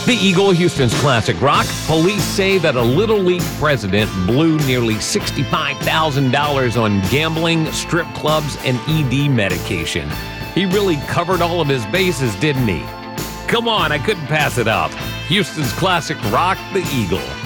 The Eagle, Houston's classic rock. Police say that a Little League president blew nearly $65,000 on gambling, strip clubs, and ED medication. He really covered all of his bases, didn't he? Come on, I couldn't pass it up. Houston's classic rock, the Eagle.